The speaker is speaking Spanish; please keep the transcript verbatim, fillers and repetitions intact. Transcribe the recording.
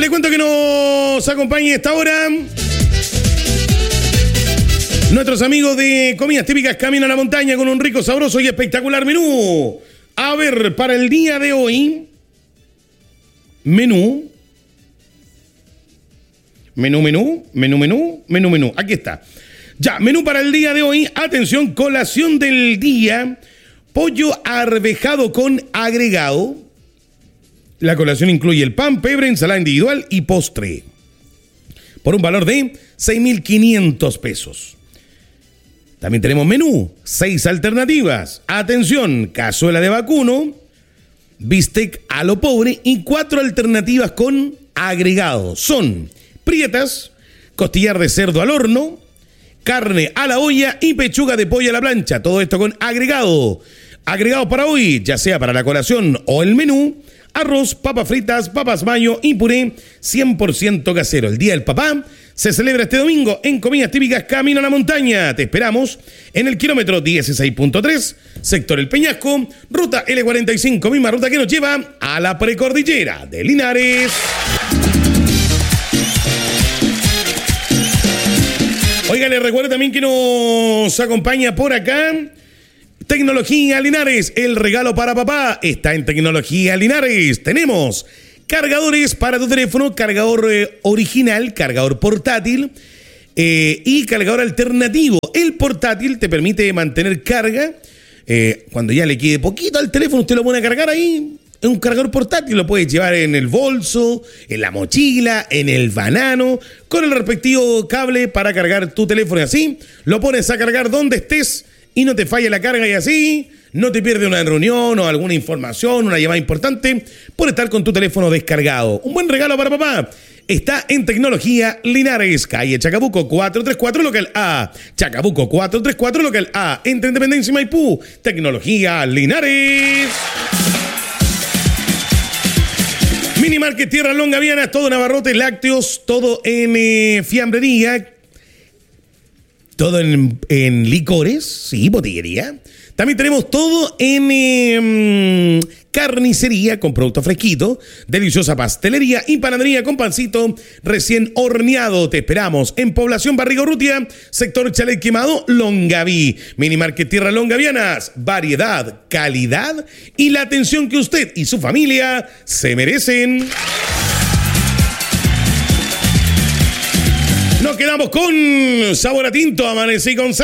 cuento que nos acompaña a esta hora nuestros amigos de Comidas Típicas Camino a la Montaña con un rico, sabroso y espectacular menú. A ver, para el día de hoy, menú, menú, menú, menú, menú, menú, menú. Aquí está. Ya, menú para el día de hoy. Atención, colación del día. Pollo arvejado con agregado. La colación incluye el pan, pebre, ensalada individual y postre. Por un valor de seis mil quinientos pesos. También tenemos menú, seis alternativas. Atención, cazuela de vacuno, bistec a lo pobre y cuatro alternativas con agregado. Son prietas, costillar de cerdo al horno, carne a la olla y pechuga de pollo a la plancha. Todo esto con agregado. Agregado para hoy, ya sea para la colación o el menú, arroz, papas fritas, papas mayo y puré cien por ciento casero. El Día del Papá se celebra este domingo en Comidas Típicas Camino a la Montaña. Te esperamos en el kilómetro dieciséis punto tres, sector El Peñasco, ruta L cuarenta y cinco, misma ruta que nos lleva a la precordillera de Linares. Oiga, les recuerdo también que nos acompaña por acá Tecnología Linares. El regalo para papá está en Tecnología Linares. Tenemos cargadores para tu teléfono, cargador eh, original, cargador portátil eh, y cargador alternativo. El portátil te permite mantener carga. Eh, cuando ya le quede poquito al teléfono, usted lo pone a cargar ahí. Es un cargador portátil, lo puedes llevar en el bolso, en la mochila, en el banano, con el respectivo cable para cargar tu teléfono. Y así lo pones a cargar donde estés y no te falla la carga, y así no te pierdes una reunión o alguna información, una llamada importante por estar con tu teléfono descargado. Un buen regalo para papá. Está en Tecnología Linares, calle Chacabuco cuatrocientos treinta y cuatro, local A. Chacabuco cuatrocientos treinta y cuatro, local A. Entre Independencia y Maipú. Tecnología Linares. Mini Market Tierra Longa Viana, todo en abarrotes, lácteos, todo en eh, fiambrería, todo en, en licores, sí, botillería. También tenemos todo en eh, carnicería con productos fresquitos, deliciosa pastelería y panadería con pancito recién horneado. Te esperamos en Población Barrigorrutia, sector Chalet Quemado, Longaví. Mini Market Tierra Longavianas, variedad, calidad y la atención que usted y su familia se merecen. Nos quedamos con Sabor a Tinto, Amanecí con